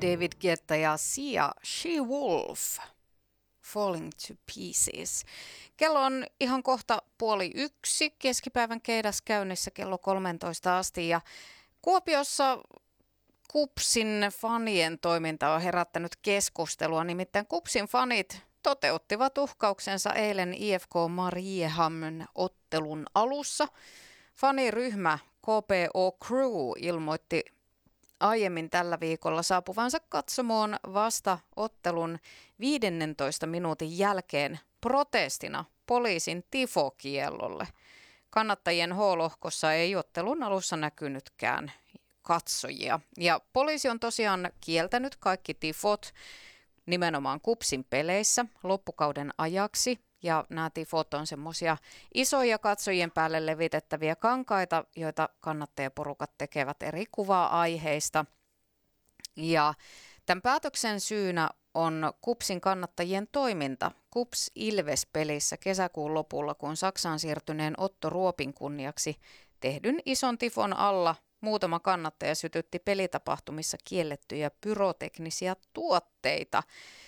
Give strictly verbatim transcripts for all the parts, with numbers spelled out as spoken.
David Guetta ja Sia She-Wolf, Falling to Pieces. Kello on ihan kohta puoli yksi, keskipäivän keidas käynnissä kello kolmetoista asti ja Kuopiossa KuPSin fanien toiminta on herättänyt keskustelua, nimittäin KuPSin fanit toteuttivat uhkauksensa eilen I F K Mariehamn ottelun alussa. Faniryhmä K P O Crew ilmoitti aiemmin tällä viikolla saapuvansa katsomoon vasta ottelun viidentoista minuutin jälkeen protestina poliisin tifokiellolle. Kannattajien H-lohkossa ei ottelun alussa näkynytkään katsojia. Ja poliisi on tosiaan kieltänyt kaikki tifot nimenomaan KuPSin peleissä loppukauden ajaksi. Ja nämä tifot on semmoisia isoja katsojien päälle levitettäviä kankaita, joita kannattajaporukat tekevät eri kuva-aiheista. Ja tämän päätöksen syynä on KuPSin kannattajien toiminta KuPS Ilves-pelissä kesäkuun lopulla, kun Saksaan siirtyneen Otto Ruopin kunniaksi tehdyn ison tifon alla muutama kannattaja sytytti pelitapahtumissa kiellettyjä pyroteknisiä tuotteita.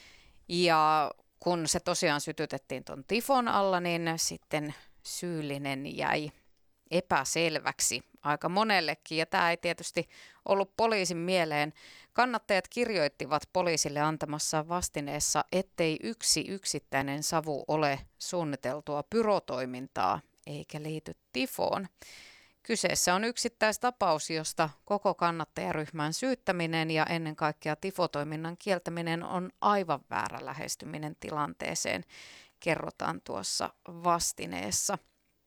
Ja kun se tosiaan sytytettiin tuon tifon alla, niin sitten syyllinen jäi epäselväksi aika monellekin. Ja tämä ei tietysti ollut poliisin mieleen. Kannattajat kirjoittivat poliisille antamassaan vastineessa, ettei yksi yksittäinen savu ole suunniteltua pyrotoimintaa eikä liity tifoon. Kyseessä on yksittäistapaus, josta koko kannattajaryhmän syyttäminen ja ennen kaikkea tifotoiminnan kieltäminen on aivan väärä lähestyminen tilanteeseen, kerrotaan tuossa vastineessa.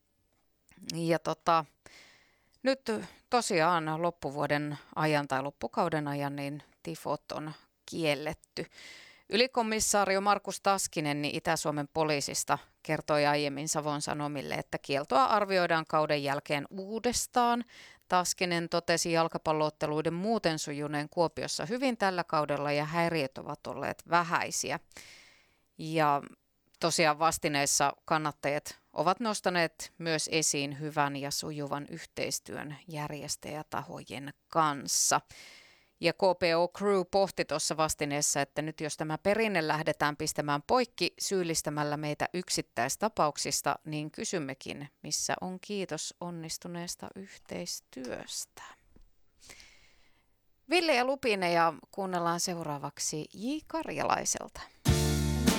Ja tota, nyt tosiaan loppuvuoden ajan tai loppukauden ajan niin tifot on kielletty. Ylikomissaario Markus Taskinen niin Itä-Suomen poliisista kertoi aiemmin Savon Sanomille, että kieltoa arvioidaan kauden jälkeen uudestaan. Taskinen totesi jalkapallootteluiden muuten sujuneen Kuopiossa hyvin tällä kaudella ja häiriöt ovat olleet vähäisiä. Ja tosiaan vastineessa kannattajat ovat nostaneet myös esiin hyvän ja sujuvan yhteistyön järjestäjätahojen kanssa. Ja K P O Crew pohti tuossa vastineessa, että nyt jos tämä perinne lähdetään pistämään poikki syyllistämällä meitä yksittäistapauksista, niin kysymmekin, missä on kiitos onnistuneesta yhteistyöstä. Ville ja Lupine ja kuunnellaan seuraavaksi J. Karjalaiselta.